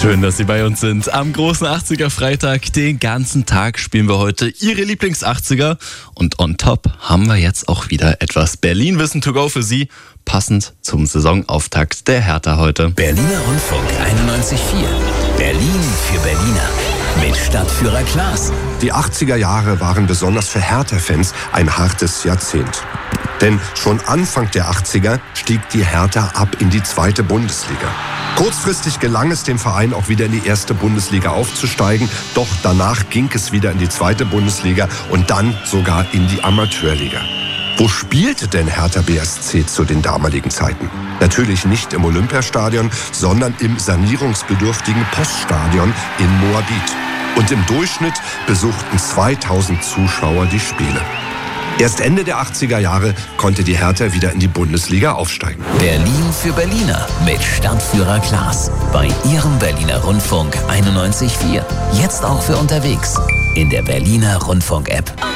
Schön, dass Sie bei uns sind. Am großen 80er Freitag, den ganzen Tag spielen wir heute Ihre Lieblings-80er. Und on top haben wir jetzt auch wieder etwas Berlin-Wissen to go für Sie, passend zum Saisonauftakt der Hertha heute. Berliner Rundfunk 91.4. Berlin für Berliner. Mit Stadtführer Klaas. Die 80er Jahre waren besonders für Hertha-Fans ein hartes Jahrzehnt. Denn schon Anfang der 80er stieg die Hertha ab in die 2. Bundesliga. Kurzfristig gelang es dem Verein auch wieder in die 1. Bundesliga aufzusteigen. Doch danach ging es wieder in die 2. Bundesliga und dann sogar in die Amateurliga. Wo spielte denn Hertha BSC zu den damaligen Zeiten? Natürlich nicht im Olympiastadion, sondern im sanierungsbedürftigen Poststadion in Moabit. Und im Durchschnitt besuchten 2000 Zuschauer die Spiele. Erst Ende der 80er Jahre konnte die Hertha wieder in die Bundesliga aufsteigen. Berlin für Berliner mit Stadtführer Klaas. Bei Ihrem Berliner Rundfunk 91.4. Jetzt auch für unterwegs. In der Berliner Rundfunk-App.